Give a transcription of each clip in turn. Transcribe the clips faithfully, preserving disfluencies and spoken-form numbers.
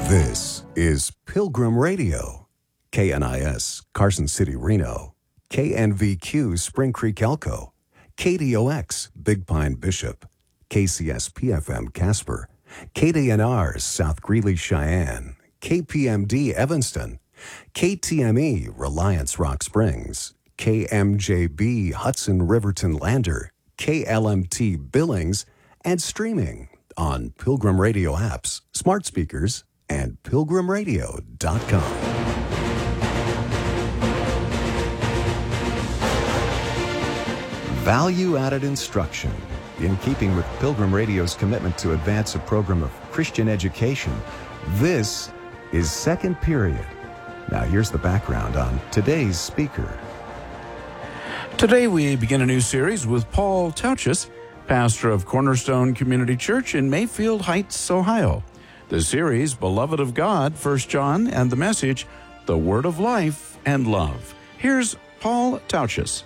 This is Pilgrim Radio, K N I S, Carson City, Reno, K N V Q, Spring Creek, Elko, K D O X, Big Pine, Bishop, K C S P F M, Casper, K D N R, South Greeley, Cheyenne, K P M D, Evanston, K T M E, Reliance, Rock Springs, K M J B, Hudson, Riverton, Lander, K L M T, Billings, and streaming on Pilgrim Radio apps, smart speakers, and pilgrim radio dot com. Value-added instruction. In keeping with Pilgrim Radio's commitment to advance a program of Christian education, this is Second Period. Now here's the background on today's speaker. Today we begin a new series with Paul Tauchus, pastor of Cornerstone Community Church in Mayfield Heights, Ohio. The series, Beloved of God, First John, and the message, The Word of Life and Love. Here's Paul Tauchus.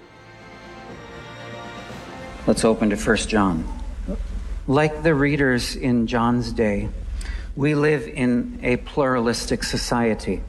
Let's open to First John. Like the readers in John's day, we live in a pluralistic society.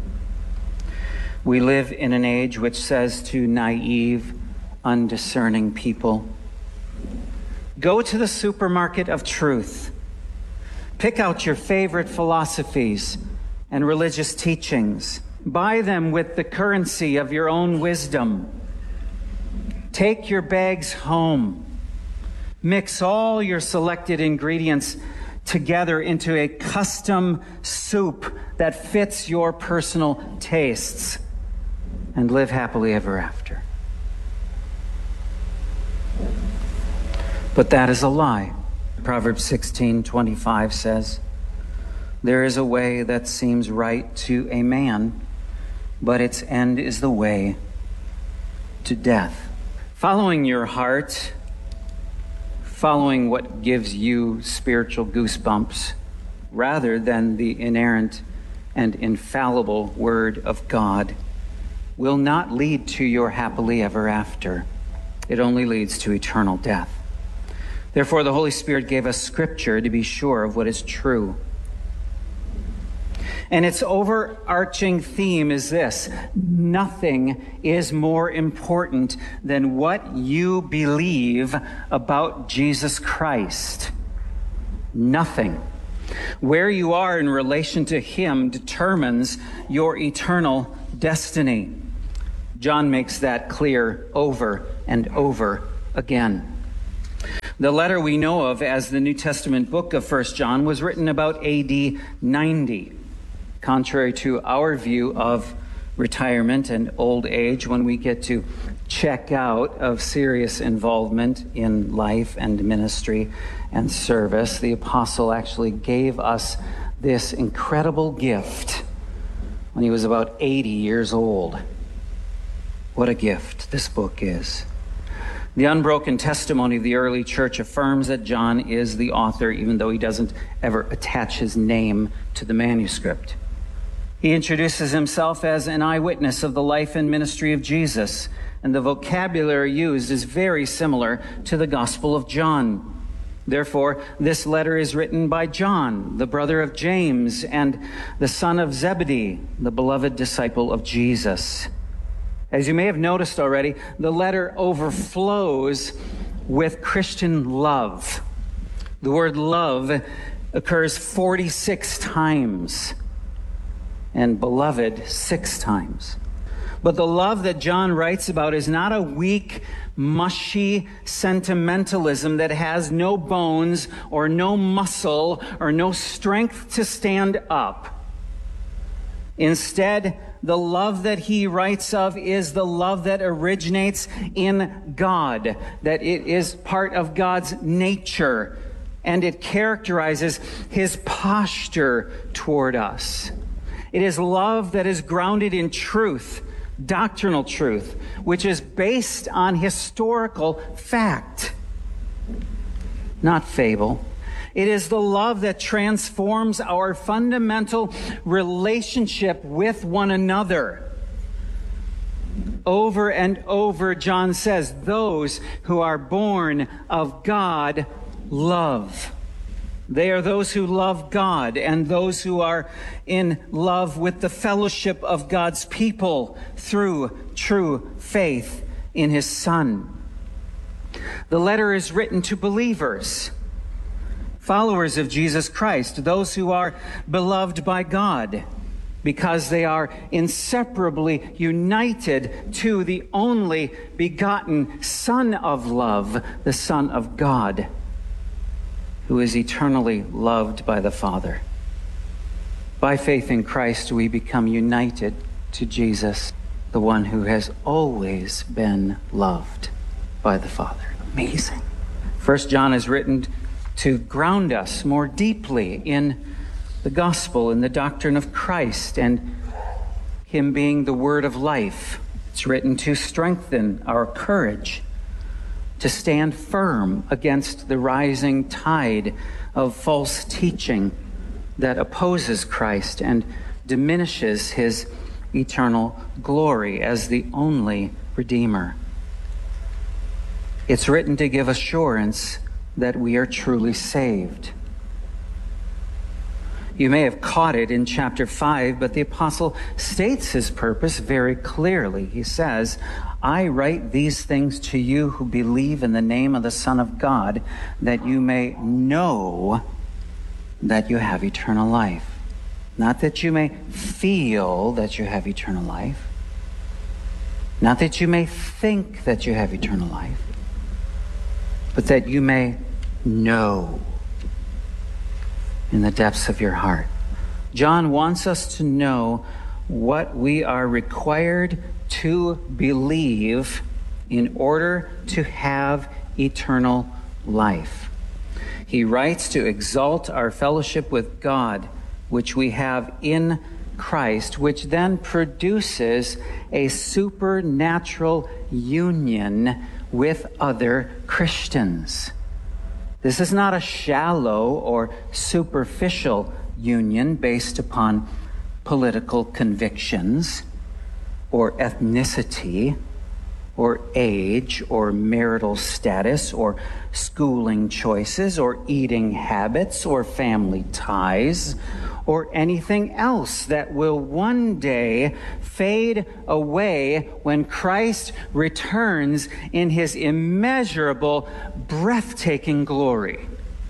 We live in an age which says to naive, undiscerning people, go to the supermarket of truth. Pick out your favorite philosophies and religious teachings. Buy them with the currency of your own wisdom. Take your bags home. Mix all your selected ingredients together into a custom soup that fits your personal tastes, and live happily ever after. But that is a lie. Proverbs sixteen twenty-five says, there is a way that seems right to a man, but its end is the way to death. Following your heart, following what gives you spiritual goosebumps, rather than the inerrant and infallible Word of God, will not lead to your happily ever after. It only leads to eternal death. Therefore, the Holy Spirit gave us Scripture to be sure of what is true. And its overarching theme is this: nothing is more important than what you believe about Jesus Christ. Nothing. Where you are in relation to Him determines your eternal destiny. John makes that clear over and over again. The letter we know of as the New Testament book of First John was written about A D ninety, contrary to our view of retirement and old age, when we get to check out of serious involvement in life and ministry and service. The apostle actually gave us this incredible gift when he was about eighty years old. What a gift this book is. The unbroken testimony of the early church affirms that John is the author, even though he doesn't ever attach his name to the manuscript. He introduces himself as an eyewitness of the life and ministry of Jesus, and the vocabulary used is very similar to the Gospel of John. Therefore, this letter is written by John, the brother of James, and the son of Zebedee, the beloved disciple of Jesus. As you may have noticed already, the letter overflows with Christian love. The word love occurs forty-six times, and beloved six times. But the love that John writes about is not a weak, mushy sentimentalism that has no bones or no muscle or no strength to stand up. Instead, the love that he writes of is the love that originates in God, that it is part of God's nature, and it characterizes his posture toward us. It is love that is grounded in truth, doctrinal truth, which is based on historical fact, not fable. It is the love that transforms our fundamental relationship with one another. Over and over, John says, those who are born of God love. They are those who love God and those who are in love with the fellowship of God's people through true faith in his Son. The letter is written to believers, followers of Jesus Christ, those who are beloved by God, because they are inseparably united to the only begotten Son of love, the Son of God, who is eternally loved by the Father. By faith in Christ, we become united to Jesus, the one who has always been loved by the Father. Amazing. First John is written to ground us more deeply in the gospel and the doctrine of Christ and him being the word of life. It's written to strengthen our courage, to stand firm against the rising tide of false teaching that opposes Christ and diminishes his eternal glory as the only Redeemer. It's written to give assurance that we are truly saved. You may have caught it in chapter five, but the apostle states his purpose very clearly. He says, I write these things to you who believe in the name of the Son of God, that you may know that you have eternal life. Not that you may feel that you have eternal life. Not that you may think that you have eternal life, but that you may know in the depths of your heart. John wants us to know what we are required to believe in order to have eternal life. He writes to exalt our fellowship with God, which we have in Christ, which then produces a supernatural union with other Christians. This is not a shallow or superficial union based upon political convictions or ethnicity or age or marital status or schooling choices or eating habits or family ties or anything else that will one day fade away when Christ returns in his immeasurable, breathtaking glory.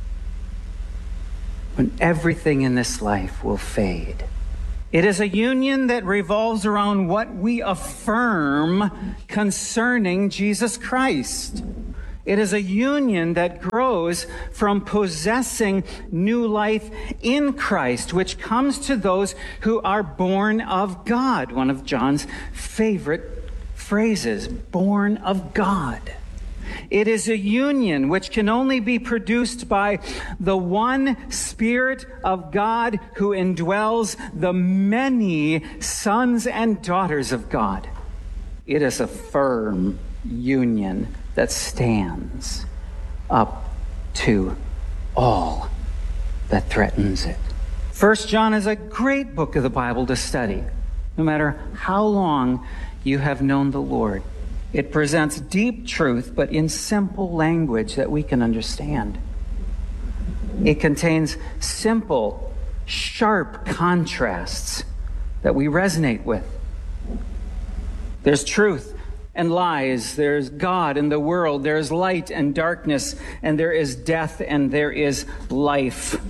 When everything in this life will fade. It is a union that revolves around what we affirm concerning Jesus Christ. It is a union that grows from possessing new life in Christ, which comes to those who are born of God. One of John's favorite phrases, born of God. It is a union which can only be produced by the one Spirit of God who indwells the many sons and daughters of God. It is a firm union that stands up to all that threatens it. First John is a great book of the Bible to study, no matter how long you have known the Lord. It presents deep truth, but in simple language that we can understand. It contains simple, sharp contrasts that we resonate with. There's truth and lies. There's God and the world. There's light and darkness. And there is death and there is life.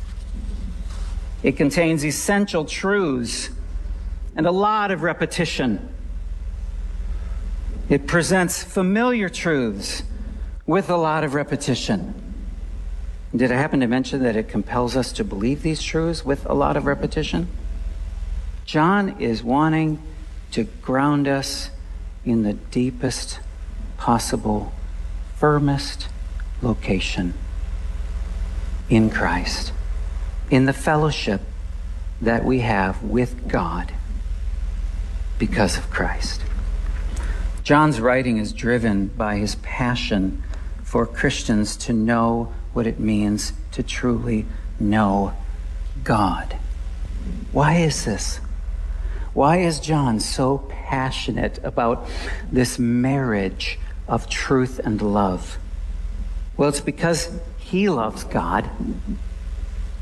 It contains essential truths and a lot of repetition. It presents familiar truths with a lot of repetition. Did I happen to mention that it compels us to believe these truths with a lot of repetition? John is wanting to ground us in the deepest possible, firmest location in Christ, in the fellowship that we have with God because of Christ. John's writing is driven by his passion for Christians to know what it means to truly know God. Why is this? Why is John so passionate about this marriage of truth and love? Well, it's because he loves God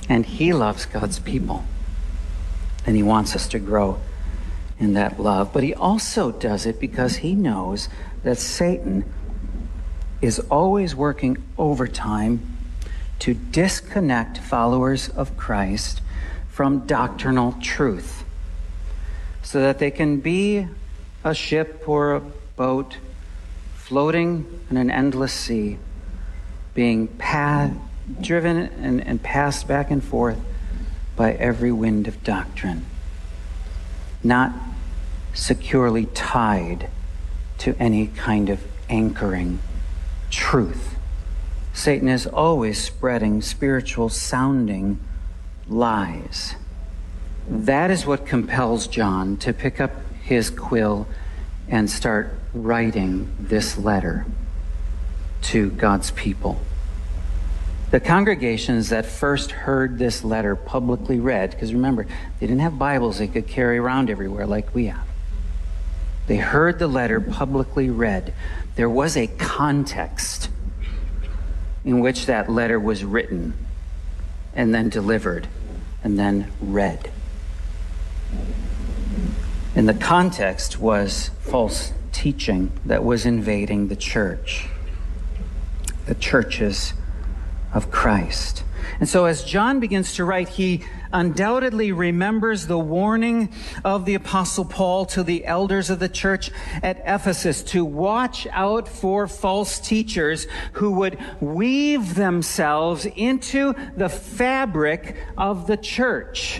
And he loves God's people. And he wants us to grow in that love. But he also does it because he knows that Satan is always working overtime to disconnect followers of Christ from doctrinal truth, so that they can be a ship or a boat floating in an endless sea, being pa- driven and, and passed back and forth by every wind of doctrine, not securely tied to any kind of anchoring truth. Satan is always spreading spiritual sounding lies. That is what compels John to pick up his quill and start writing this letter to God's people. The congregations that first heard this letter publicly read, because remember, they didn't have Bibles they could carry around everywhere like we have. They heard the letter publicly read. There was a context in which that letter was written and then delivered and then read. And the context was false teaching that was invading the church, the churches of Christ. And so as John begins to write, he undoubtedly remembers the warning of the Apostle Paul to the elders of the church at Ephesus to watch out for false teachers who would weave themselves into the fabric of the church.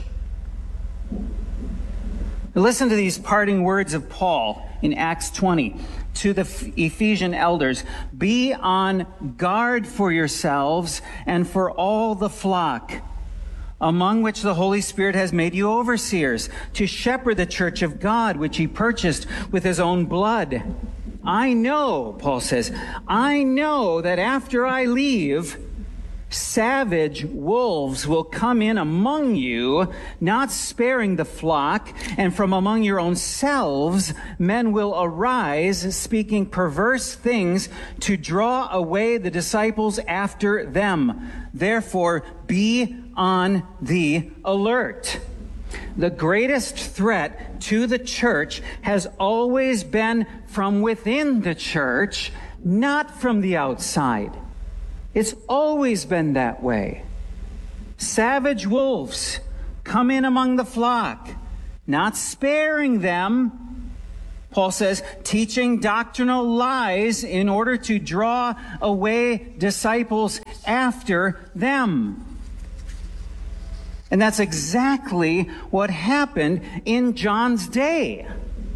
Listen to these parting words of Paul in Acts twenty to the Ephesian elders. Be on guard for yourselves and for all the flock, among which the Holy Spirit has made you overseers, to shepherd the church of God, which he purchased with his own blood. I know, Paul says, I know that after I leave, savage wolves will come in among you, not sparing the flock, and from among your own selves men will arise, speaking perverse things to draw away the disciples after them. Therefore, be on the alert. The greatest threat to the church has always been from within the church, not from the outside. It's always been that way. Savage wolves come in among the flock, not sparing them. Paul says, teaching doctrinal lies in order to draw away disciples after them. And that's exactly what happened in John's day.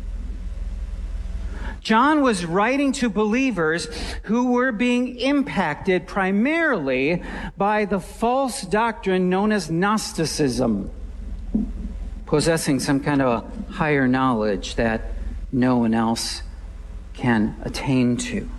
John was writing to believers who were being impacted primarily by the false doctrine known as Gnosticism, possessing some kind of a higher knowledge that no one else can attain to.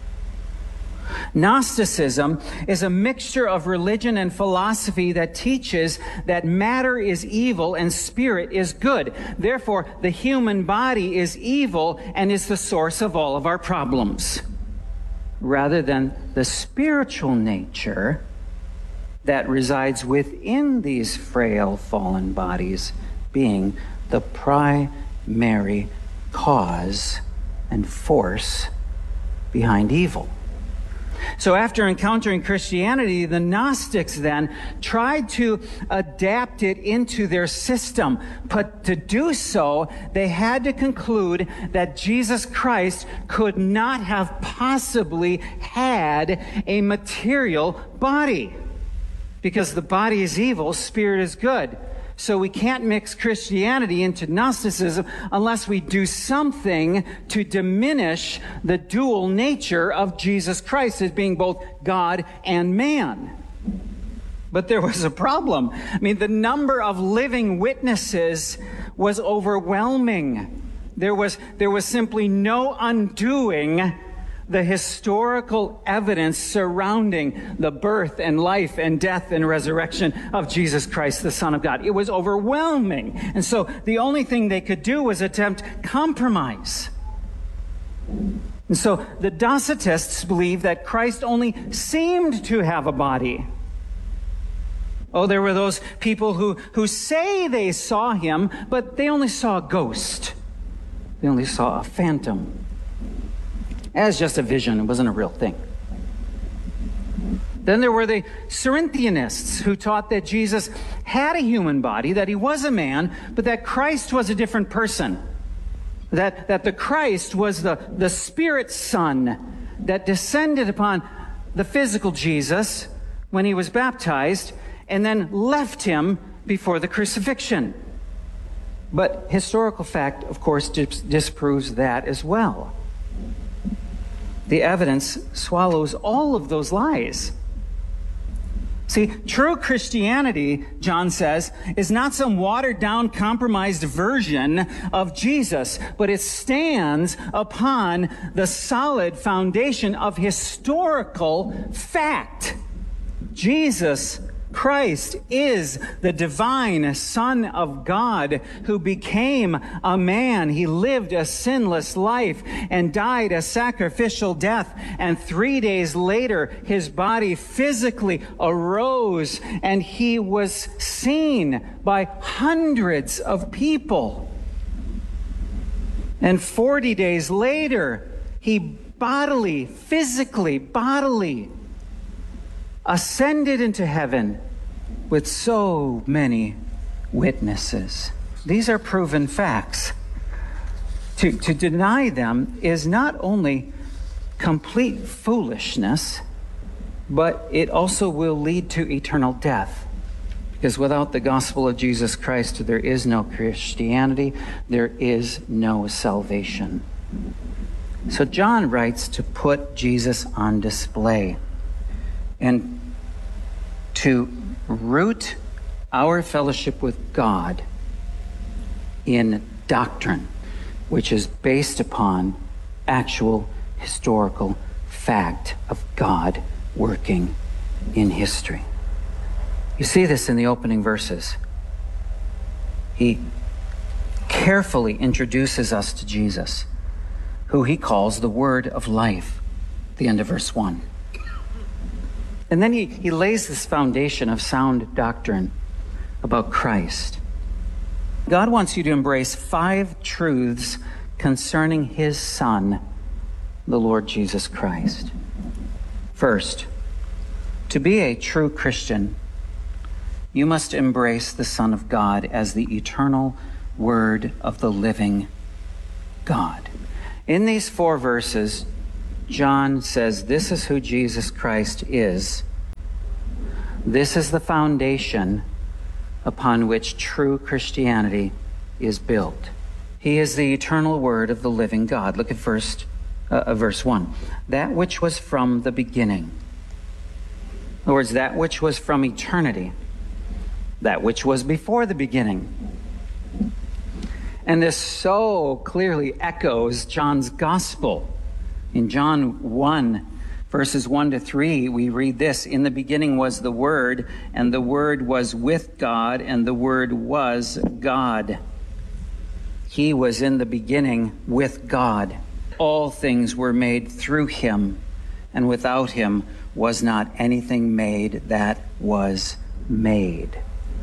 Gnosticism is a mixture of religion and philosophy that teaches that matter is evil and spirit is good. Therefore, the human body is evil and is the source of all of our problems, rather than the spiritual nature that resides within these frail, fallen bodies being the primary cause and force behind evil. So after encountering Christianity, the Gnostics then tried to adapt it into their system. But to do so, they had to conclude that Jesus Christ could not have possibly had a material body, because the body is evil, spirit is good. So we can't mix Christianity into Gnosticism unless we do something to diminish the dual nature of Jesus Christ as being both God and man. But there was a problem. I mean, the number of living witnesses was overwhelming. There was, there was simply no undoing the historical evidence surrounding the birth and life and death and resurrection of Jesus Christ, the Son of God. It was overwhelming. And so the only thing they could do was attempt compromise. And so the Docetists believed that Christ only seemed to have a body. Oh, there were those people who, who say they saw him, but they only saw a ghost. They only saw a phantom. As just a vision, it wasn't a real thing. Then there were the Cerinthianists who taught that Jesus had a human body, that he was a man, but that Christ was a different person. That, that the Christ was the, the Spirit Son that descended upon the physical Jesus when he was baptized and then left him before the crucifixion. But historical fact, of course, dis- disproves that as well. The evidence swallows all of those lies. See, true Christianity, John says, is not some watered-down, compromised version of Jesus, but it stands upon the solid foundation of historical fact. Jesus Christ is the divine Son of God who became a man. He lived a sinless life and died a sacrificial death. And three days later, his body physically arose and he was seen by hundreds of people. And forty days later, he bodily, physically, bodily ascended into heaven with so many witnesses. These are proven facts. To, to deny them is not only complete foolishness, but it also will lead to eternal death. Because without the gospel of Jesus Christ, there is no Christianity, there is no salvation. So John writes to put Jesus on display and to root our fellowship with God in doctrine, which is based upon actual historical fact of God working in history. You see this in the opening verses. He carefully introduces us to Jesus, who he calls the Word of Life, at the end of verse one. And then he, he lays this foundation of sound doctrine about Christ. God wants you to embrace five truths concerning his Son, the Lord Jesus Christ. First, to be a true Christian, you must embrace the Son of God as the eternal Word of the living God. In these four verses, John says this is who Jesus Christ is. This is the foundation upon which true Christianity is built. He is the eternal Word of the living God. Look at first, uh, verse one. That which was from the beginning. In other words, that which was from eternity. That which was before the beginning. And this so clearly echoes John's gospel. In John one, verses one to three, we read this: in the beginning was the Word, and the Word was with God, and the Word was God. He was in the beginning with God. All things were made through him, and without him was not anything made that was made.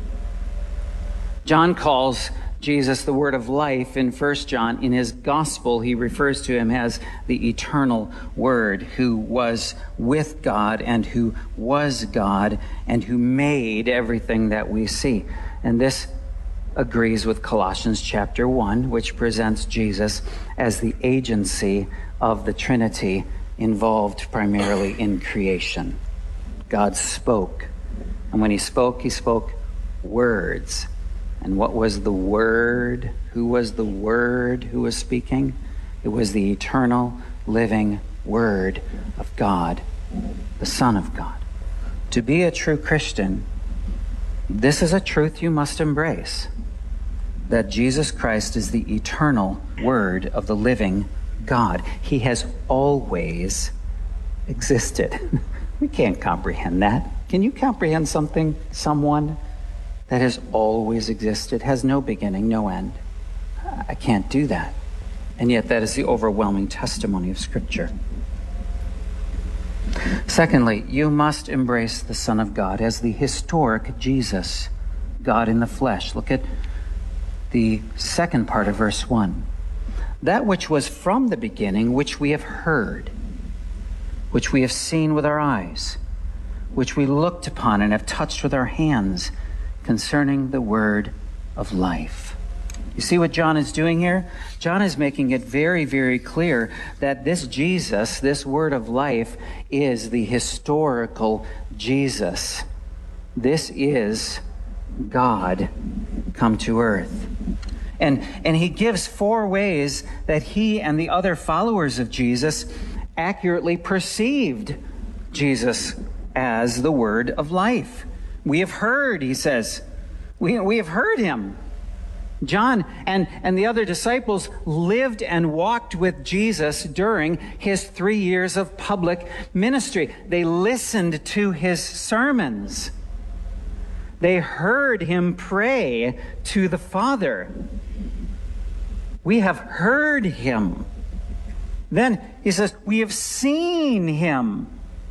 John calls Jesus the Word of Life in First John. In his gospel, he refers to him as the eternal Word, who was with God and who was God and who made everything that we see. And this agrees with Colossians chapter one, which presents Jesus as the agency of the Trinity involved primarily in creation. God spoke, and when he spoke, he spoke words. And what was the Word? Who was the Word who was speaking? It was the eternal, living Word of God, the Son of God. To be a true Christian, this is a truth you must embrace, that Jesus Christ is the eternal Word of the living God. He has always existed. We can't comprehend that. Can you comprehend something, someone that has always existed, has no beginning, no end? I can't do that. And yet that is the overwhelming testimony of Scripture. Secondly, you must embrace the Son of God as the historic Jesus, God in the flesh. Look at the second part of verse one. That which was from the beginning, which we have heard, which we have seen with our eyes, which we looked upon and have touched with our hands, concerning the word of life. You see what John is doing here? John is making it very, very clear that this Jesus, this word of life, is the historical Jesus. This is God come to earth. And, and he gives four ways that he and the other followers of Jesus accurately perceived Jesus as the word of life. We have heard, he says. We, we have heard him. John and, and the other disciples lived and walked with Jesus during his three years of public ministry. They listened to his sermons. They heard him pray to the Father. We have heard him. Then he says, we have seen him.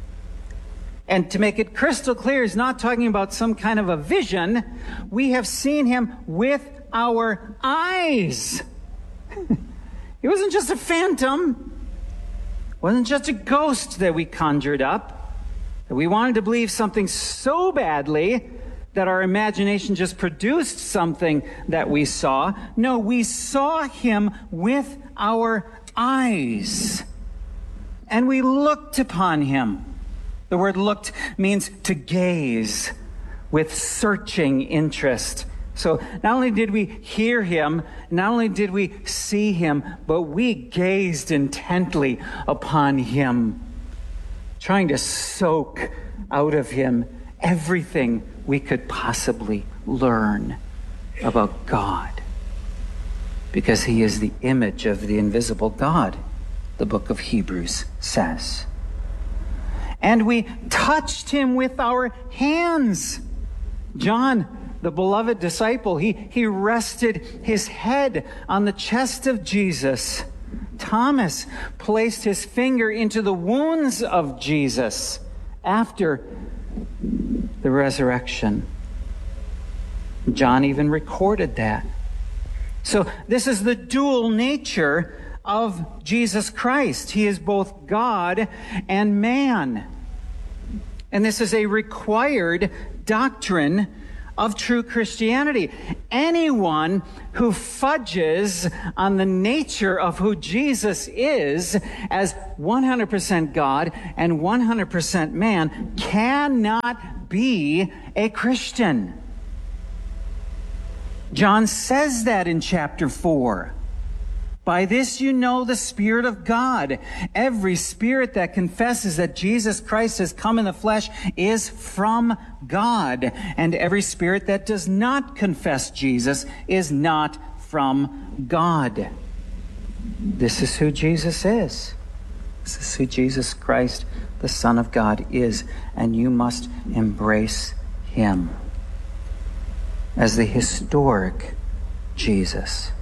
And to make it crystal clear, he's not talking about some kind of a vision. We have seen him with our eyes. It wasn't just a phantom. It wasn't just a ghost that we conjured up. That we wanted to believe something so badly that our imagination just produced something that we saw. No, we saw him with our eyes. And we looked upon him. The word looked means to gaze with searching interest. So not only did we hear him, not only did we see him, but we gazed intently upon him, trying to soak out of him everything we could possibly learn about God. Because he is the image of the invisible God, the book of Hebrews says. And we touched him with our hands. John, the beloved disciple, he, he rested his head on the chest of Jesus. Thomas placed his finger into the wounds of Jesus after the resurrection. John even recorded that. So this is the dual nature of Jesus Christ. He is both God and man. And this is a required doctrine of true Christianity. Anyone who fudges on the nature of who Jesus is as one hundred percent God and one hundred percent man cannot be a Christian. John says that in chapter four. By this you know the Spirit of God. Every spirit that confesses that Jesus Christ has come in the flesh is from God. And every spirit that does not confess Jesus is not from God. This is who Jesus is. This is who Jesus Christ, the Son of God, is. And you must embrace him as the historic Jesus.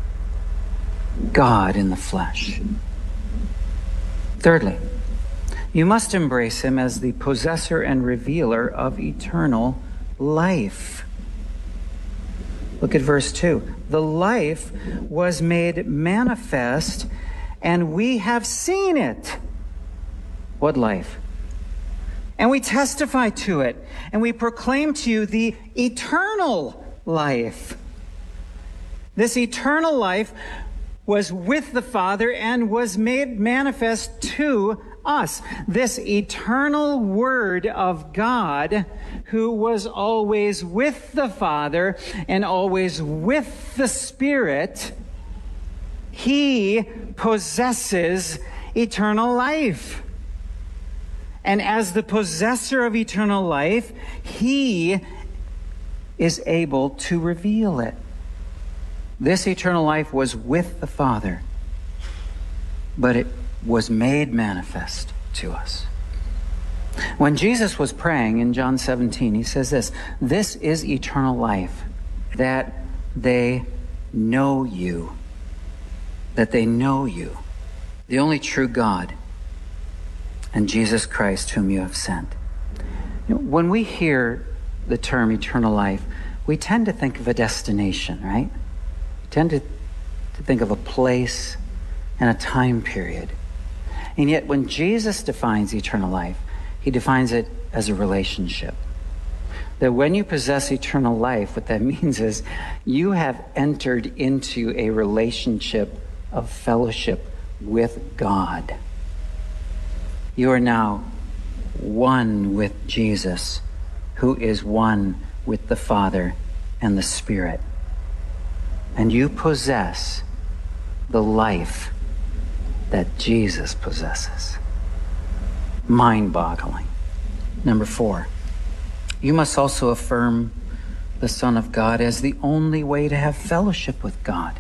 God in the flesh. Thirdly, you must embrace him as the possessor and revealer of eternal life. Look at verse two. The life was made manifest, and we have seen it. What life? And we testify to it, and we proclaim to you the eternal life. This eternal life was with the Father and was made manifest to us. This eternal Word of God, who was always with the Father and always with the Spirit, he possesses eternal life. And as the possessor of eternal life, he is able to reveal it. This eternal life was with the Father, but it was made manifest to us. When Jesus was praying in John seventeen, he says this, "This is eternal life, that they know you, that they know you, the only true God, and Jesus Christ, whom you have sent. You know, when we hear the term eternal life, we tend to think of a destination, right? We tend to, to think of a place and a time period. And yet when Jesus defines eternal life, he defines it as a relationship. That when you possess eternal life, what that means is you have entered into a relationship of fellowship with God. You are now one with Jesus, who is one with the Father and the Spirit. And you possess the life that Jesus possesses. Mind-boggling. Number four, you must also affirm the Son of God as the only way to have fellowship with God.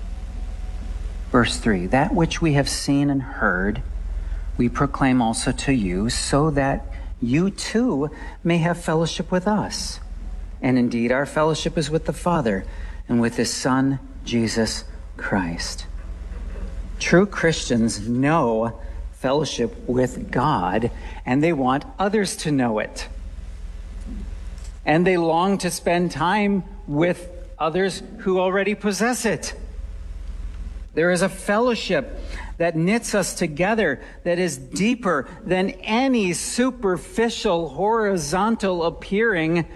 Verse three, that which we have seen and heard, we proclaim also to you, so that you too may have fellowship with us. And indeed, our fellowship is with the Father and with his Son, Jesus Christ. True Christians know fellowship with God, and they want others to know it. And they long to spend time with others who already possess it. There is a fellowship that knits us together that is deeper than any superficial, horizontal appearing,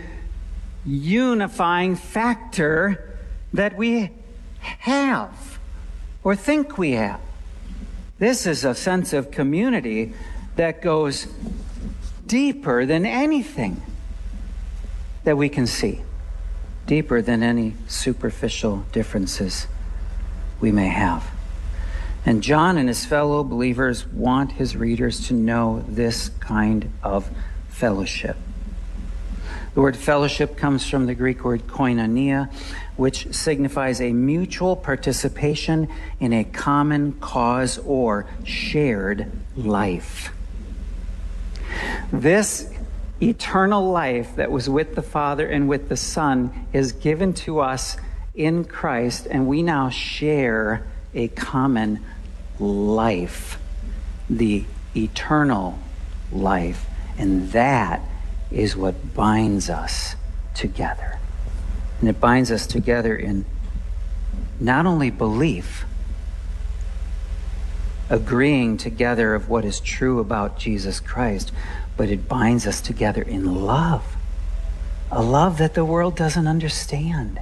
unifying factor that we have or think we have. This is a sense of community that goes deeper than anything that we can see, deeper than any superficial differences we may have. And John and his fellow believers want his readers to know this kind of fellowship. The word fellowship comes from the Greek word koinonia, which signifies a mutual participation in a common cause or shared life. This eternal life that was with the Father and with the Son is given to us in Christ, and we now share a common life, the eternal life, and that is what binds us together. And it binds us together in not only belief, agreeing together of what is true about Jesus Christ, but it binds us together in love, a love that the world doesn't understand.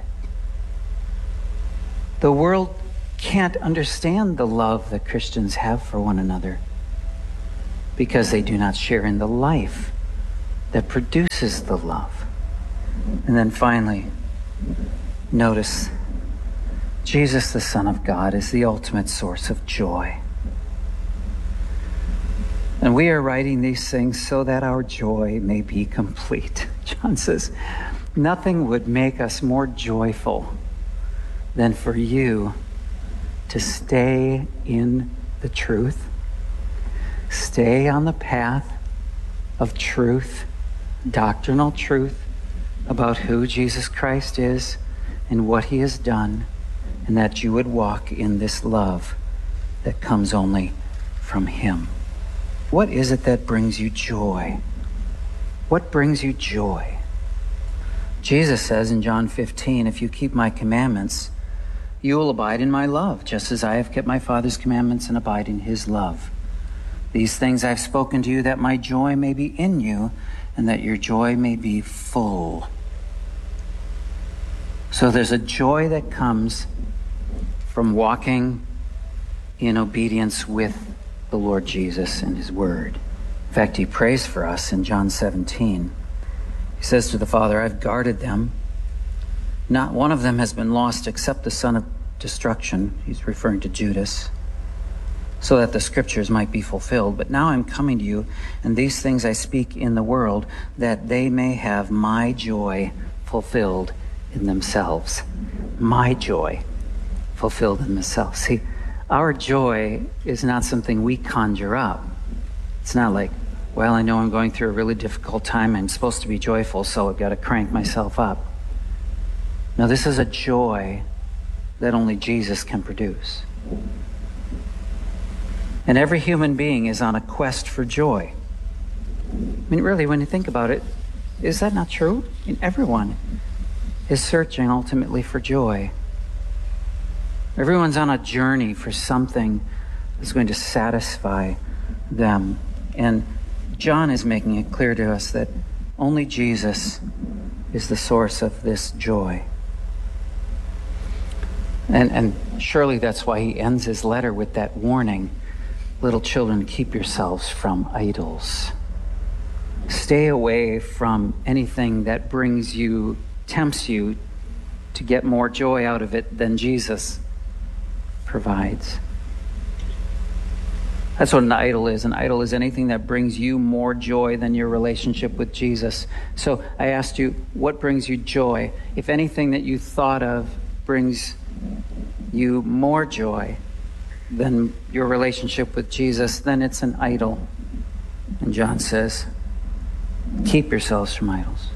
The world can't understand the love that Christians have for one another because they do not share in the life that produces the love. And then finally, notice Jesus, the Son of God, is the ultimate source of joy. And we are writing these things so that our joy may be complete. John says, nothing would make us more joyful than for you to stay in the truth, stay on the path of truth, doctrinal truth about who Jesus Christ is and what he has done, and that you would walk in this love that comes only from him. What is it that brings you joy? What brings you joy? Jesus says in John fifteen, if you keep my commandments, you will abide in my love, just as I have kept my Father's commandments and abide in his love. These things I've spoken to you, that my joy may be in you, and that your joy may be full. So there's a joy that comes from walking in obedience with the Lord Jesus and his word. In fact, he prays for us in John seventeen. He says to the Father, I've guarded them. Not one of them has been lost except the son of destruction. He's referring to Judas. So that the scriptures might be fulfilled. But now I'm coming to you, and these things I speak in the world, that they may have my joy fulfilled in themselves. My joy fulfilled in themselves. See, our joy is not something we conjure up. It's not like, well, I know I'm going through a really difficult time. I'm supposed to be joyful, so I've got to crank myself up. No, this is a joy that only Jesus can produce. And every human being is on a quest for joy. I mean, really, when you think about it, is that not true? I mean, everyone is searching ultimately for joy. Everyone's on a journey for something that's going to satisfy them. And John is making it clear to us that only Jesus is the source of this joy. And, and surely that's why he ends his letter with that warning. Little children, keep yourselves from idols. Stay away from anything that brings you, tempts you to get more joy out of it than Jesus provides. That's what an idol is. An idol is anything that brings you more joy than your relationship with Jesus. So I asked you, what brings you joy? If anything that you thought of brings you more joy than your relationship with Jesus, then it's an idol. And John says, keep yourselves from idols.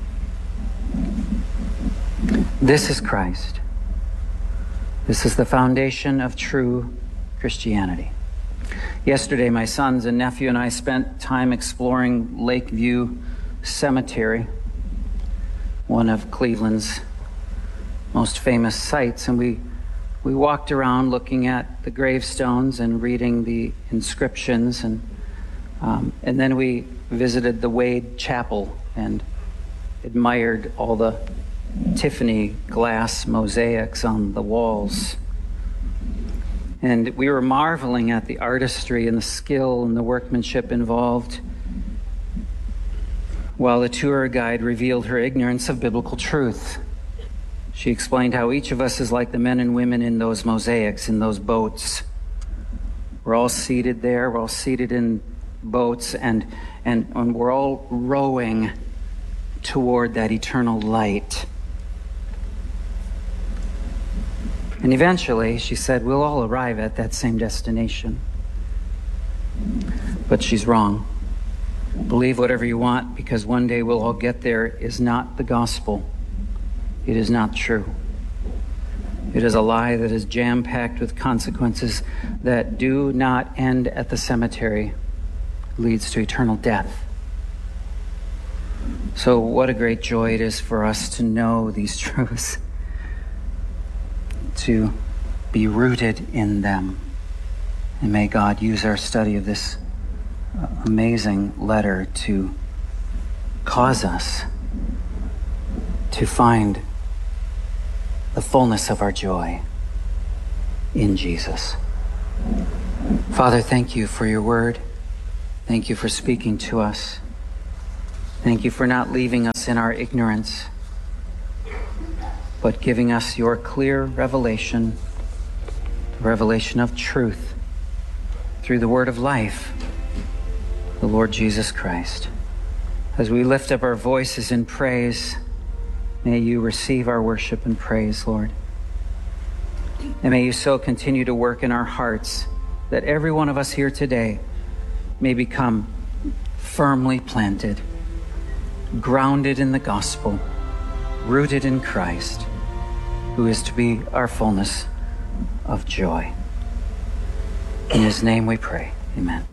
This is Christ. This is the foundation of true Christianity. Yesterday, my sons and nephew and I spent time exploring Lakeview Cemetery, one of Cleveland's most famous sites, and we We walked around looking at the gravestones and reading the inscriptions, and um, and then we visited the Wade Chapel and admired all the Tiffany glass mosaics on the walls. And we were marveling at the artistry and the skill and the workmanship involved, while the tour guide revealed her ignorance of biblical truth. She explained how each of us is like the men and women in those mosaics, in those boats. We're all seated there. We're all seated in boats, and, and, and we're all rowing toward that eternal light. And eventually, she said, we'll all arrive at that same destination. But she's wrong. Believe whatever you want, because one day we'll all get there is not the gospel. It is not true. It is a lie that is jam-packed with consequences that do not end at the cemetery. It leads to eternal death. So what a great joy it is for us to know these truths, to be rooted in them. And may God use our study of this amazing letter to cause us to find the fullness of our joy in Jesus. Father, thank you for your word. Thank you for speaking to us. Thank you for not leaving us in our ignorance, but giving us your clear revelation, the revelation of truth through the word of life, the Lord Jesus Christ. As we lift up our voices in praise, may you receive our worship and praise, Lord. And may you so continue to work in our hearts that every one of us here today may become firmly planted, grounded in the gospel, rooted in Christ, who is to be our fullness of joy. In his name we pray. Amen.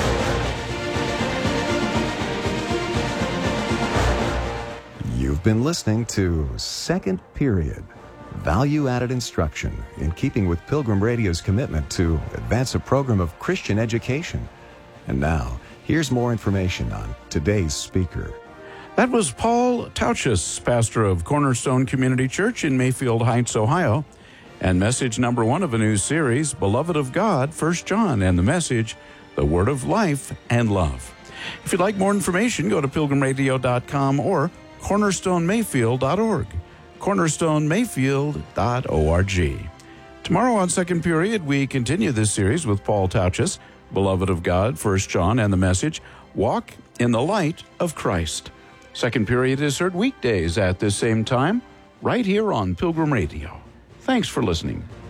You've been listening to Second Period, value-added instruction in keeping with Pilgrim Radio's commitment to advance a program of Christian education. And now, here's more information on today's speaker. That was Paul Tauchus, pastor of Cornerstone Community Church in Mayfield Heights, Ohio, and message number one of a new series, Beloved of God, First John, and the message, The Word of Life and Love. If you'd like more information, go to pilgrim radio dot com or cornerstone mayfield dot org, cornerstone mayfield dot org. Tomorrow on Second Period, we continue this series with Paul Tauchus, Beloved of God, First John, and the message, Walk in the Light of Christ. Second Period is heard weekdays at this same time, right here on Pilgrim Radio. Thanks for listening.